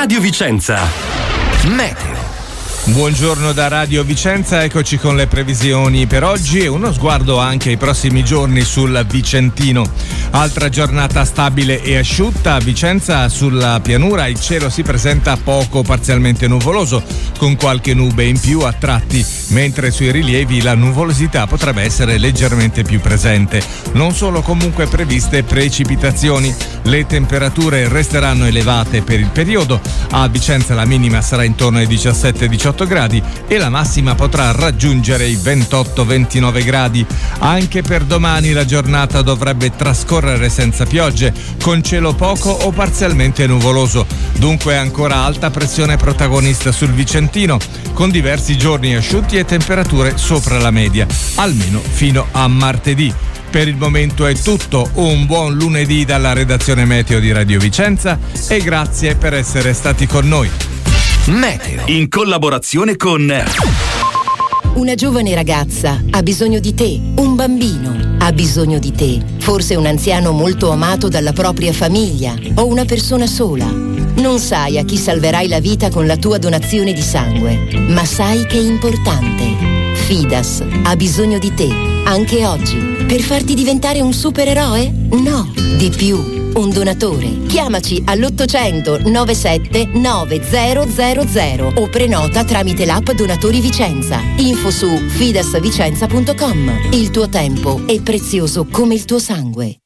Radio Vicenza. Meteo. Buongiorno da Radio Vicenza, eccoci con le previsioni per oggi e uno sguardo anche ai prossimi giorni sul Vicentino. Altra giornata stabile e asciutta. A Vicenza sulla pianura il cielo si presenta poco parzialmente nuvoloso, con qualche nube in più a tratti, mentre sui rilievi la nuvolosità potrebbe essere leggermente più presente. Non sono comunque previste precipitazioni. Le temperature resteranno elevate per il periodo. A Vicenza la minima sarà intorno ai 17-18 gradi e la massima potrà raggiungere i 28-29 gradi. Anche per domani la giornata dovrebbe trascorrere senza piogge, con cielo poco o parzialmente nuvoloso. Dunque ancora alta pressione protagonista sul Vicentino, con diversi giorni asciutti e temperature sopra la media, almeno fino a martedì. Per il momento è tutto, un buon lunedì dalla redazione Meteo di Radio Vicenza e grazie per essere stati con noi. Meteo, in collaborazione con... Una giovane ragazza ha bisogno di te, un bambino ha bisogno di te, forse un anziano molto amato dalla propria famiglia o una persona sola. Non sai a chi salverai la vita con la tua donazione di sangue, ma sai che è importante. Fidas ha bisogno di te, anche oggi, per farti diventare un supereroe? No, di più. Un donatore. Chiamaci all'800 97 9000 o prenota tramite l'app Donatori Vicenza. Info su fidasvicenza.com. Il tuo tempo è prezioso come il tuo sangue.